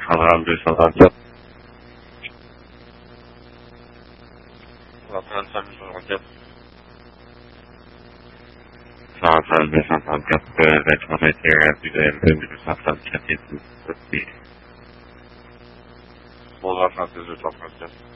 Xabaram 234. 234. 234, retrométér, üdvözlően 234. Hol van 234?